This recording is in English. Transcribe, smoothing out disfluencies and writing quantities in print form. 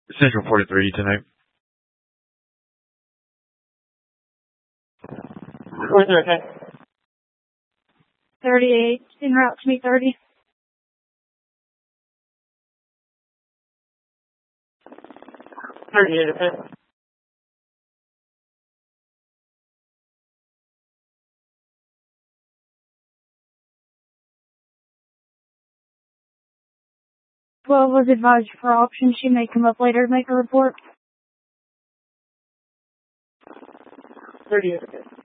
Central 43 tonight. 43, okay. 38, en route to meet 30. 38, okay. Well, was advised for option. She may come up later to make a report. 38, okay.